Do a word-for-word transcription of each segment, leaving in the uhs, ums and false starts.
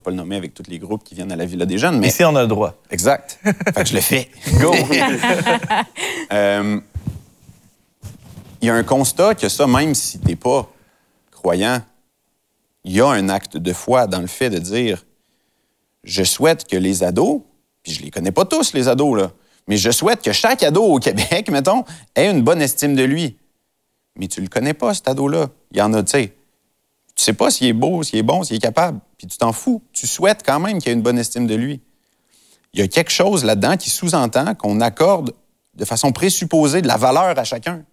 pas le nommer avec tous les groupes qui viennent à la Villa des Jeunes, mais... Ici, on a le droit. Exact. Fait que je le fais. Go! euh, il y a un constat que ça, même si t'es pas croyant, il y a un acte de foi dans le fait de dire « Je souhaite que les ados, puis je les connais pas tous, les ados, là, mais je souhaite que chaque ado au Québec, mettons, ait une bonne estime de lui. » Mais tu le connais pas, cet ado-là. Il y en a, tu sais. Tu sais pas s'il est beau, s'il est bon, s'il est capable. Puis tu t'en fous. Tu souhaites quand même qu'il ait une bonne estime de lui. Il y a quelque chose là-dedans qui sous-entend qu'on accorde de façon présupposée de la valeur à chacun.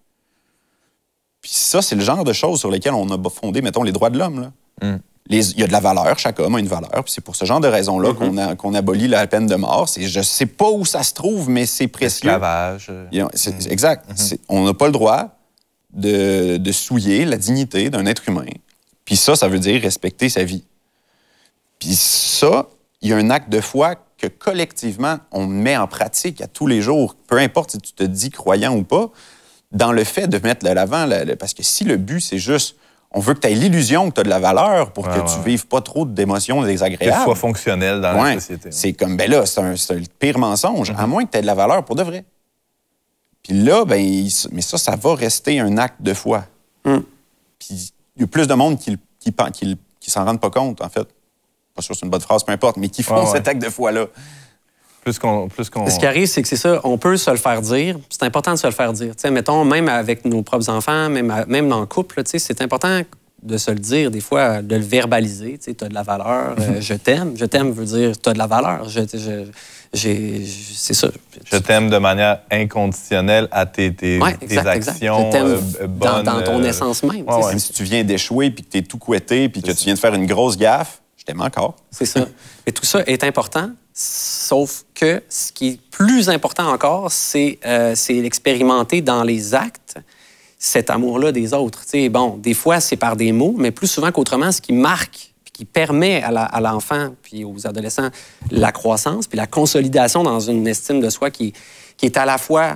Puis ça, c'est le genre de choses sur lesquelles on a fondé, mettons, les droits de l'homme, là. Mm. Les, il y a de la valeur, chaque homme a une valeur, puis c'est pour ce genre de raisons-là mm-hmm. qu'on, a, qu'on abolit la peine de mort. C'est, je sais pas où ça se trouve, mais c'est précieux. L'esclavage. C'est, mm. Exact. Mm-hmm. C'est, on n'a pas le droit de, de souiller la dignité d'un être humain. Puis ça, ça veut dire respecter sa vie. Puis ça, il y a un acte de foi que collectivement, on met en pratique à tous les jours, peu importe si tu te dis croyant ou pas, dans le fait de mettre de l'avant, parce que si le but, c'est juste... On veut que tu aies l'illusion que tu as de la valeur pour ouais, que ouais. tu vives pas trop d'émotions désagréables. Que tu sois fonctionnel dans ouais, la société. Ouais. C'est comme, ben là, c'est, un, c'est le pire mensonge, mm-hmm. à moins que tu aies de la valeur pour de vrai. Puis là, ben, il, mais ça, ça va rester un acte de foi. Mm. Puis il y a plus de monde qui, qui, qui, qui, qui s'en rendent pas compte, en fait. Pas sûr que c'est une bonne phrase, peu importe, mais qui font ouais, cet ouais. acte de foi-là. Plus qu'on, plus qu'on... Ce qui arrive, c'est que c'est ça, on peut se le faire dire. C'est important de se le faire dire. T'sais, mettons, même avec nos propres enfants, même, à, même dans le couple, c'est important de se le dire, des fois, de le verbaliser. Tu as de la valeur, mm-hmm. euh, je t'aime. Je t'aime veut dire tu as de la valeur. Je, je, j'ai, je, c'est ça. Je t'aime de manière inconditionnelle à tes, tes, ouais, exact, tes actions exact. Je t'aime euh, bonnes. Dans, dans ton essence même. Ouais, ouais. Même si tu viens d'échouer puis que tu es tout couetté puis que ça. Tu viens de faire une grosse gaffe, je t'aime encore. C'est ça. Et tout ça est important. Sauf que ce qui est plus important encore, c'est, euh, c'est l'expérimenter dans les actes, cet amour-là des autres. T'sais, bon, des fois, c'est par des mots, mais plus souvent qu'autrement, ce qui marque, puis qui permet à, la, à l'enfant puis aux adolescents la croissance, puis la consolidation dans une estime de soi qui, qui est à la fois,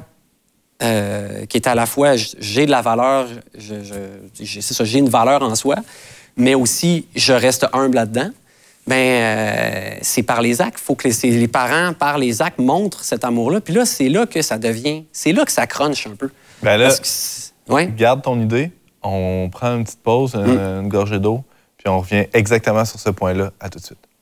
euh, qui est à la fois, j'ai de la valeur, je, je, j'ai, c'est ça, j'ai une valeur en soi, mais aussi, je reste humble là-dedans. Bien, euh, c'est par les actes. Il faut que les, les parents, par les actes, montrent cet amour-là. Puis là, c'est là que ça devient... C'est là que ça crunche un peu. Bien là, que ouais. garde ton idée. On prend une petite pause, une, mm. une gorgée d'eau, puis on revient exactement sur ce point-là. À tout de suite.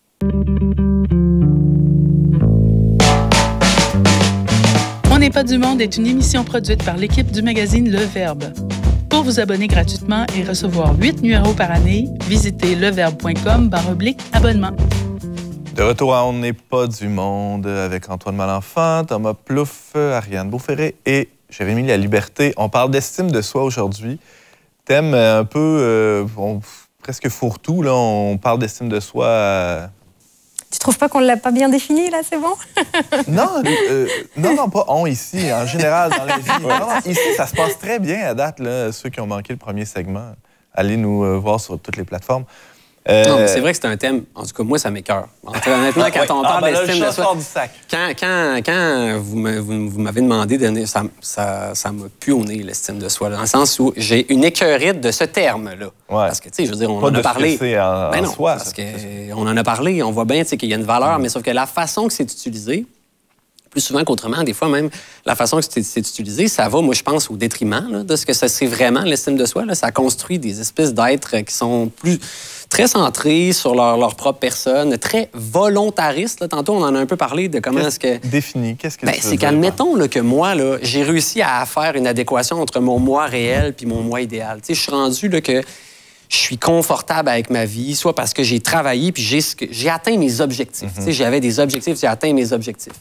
On n'est pas du monde est une émission produite par l'équipe du magazine Le Verbe. Pour vous abonner gratuitement et recevoir huit numéros par année, visitez leverbe point com barre oblique abonnement. De retour à On n'est pas du monde avec Antoine Malenfant, Thomas Plouffe, Ariane Beauferré et Jérémy Laliberté. On parle d'estime de soi aujourd'hui. Thème un peu euh, bon, presque fourre-tout. Là. On parle d'estime de soi... Euh... Tu trouves pas qu'on l'a pas bien défini, là, c'est bon? non, euh, non, non, pas on ici, en général, dans la vie. Non, non, ici, ça se passe très bien à date, là, ceux qui ont manqué le premier segment. Allez nous euh, voir sur toutes les plateformes. Euh... Non, mais c'est vrai que c'est un thème, en tout cas, moi, ça m'écoeure. Honnêtement, quand on parle ah, ben d'estime de soi... Du sac. Quand, quand, quand vous, me, vous, vous m'avez demandé, de, ça, ça, ça m'a pu au nez, l'estime de soi, là, dans le sens où j'ai une écœurite de ce terme-là. Ouais. Parce que, tu sais, je veux dire, on pas en a parlé. C'est en, ben non, en soi, parce qu'on en a parlé, on voit bien qu'il y a une valeur, mmh. mais sauf que la façon que c'est utilisé, plus souvent qu'autrement, des fois même, la façon que c'est, c'est utilisé, ça va, moi, je pense, au détriment là, de ce que ça, c'est vraiment, l'estime de soi. Là. Ça construit des espèces d'êtres qui sont plus très centrés sur leur, leur propre personne, très volontaristes. Là. Tantôt, on en a un peu parlé de comment qu'est-ce est-ce que... Défini, qu'est-ce que ben, tu veux c'est dire? qu'admettons là, que moi, là, j'ai réussi à faire une adéquation entre mon moi réel puis mon moi idéal. T'sais, je suis rendu là, que je suis confortable avec ma vie, soit parce que j'ai travaillé puis j'ai, j'ai atteint mes objectifs. Mm-hmm. J'avais des objectifs, j'ai atteint mes objectifs.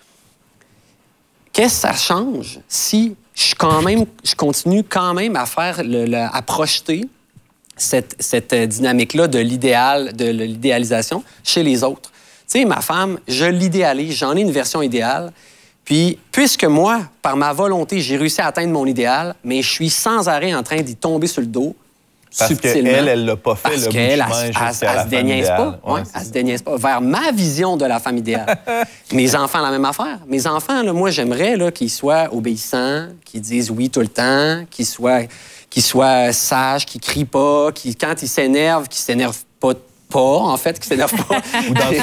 Qu'est-ce que ça change si je, quand même, je continue quand même à faire, le, le, à projeter cette, cette dynamique-là de l'idéal, de l'idéalisation chez les autres? Tu sais, ma femme, je l'idéalise, j'en ai une version idéale. Puis, puisque moi, par ma volonté, j'ai réussi à atteindre mon idéal, mais je suis sans arrêt en train d'y tomber sur le dos, parce subtilement. qu'elle, elle l'a pas fait, parce le qu'elle, bout de chemin elle, jusqu'à elle, la elle se déniaise pas. Ouais, Ouais, elle se déniaise pas. Vers ma vision de la femme idéale. Mes enfants, la même affaire. Mes enfants, là, moi, j'aimerais là, qu'ils soient obéissants, qu'ils disent oui tout le temps, qu'ils soient, qu'ils soient sages, qu'ils crient pas, qu'ils, quand ils s'énervent, qu'ils s'énervent pas pas, en fait, qui s'énerve pas. Ou dans le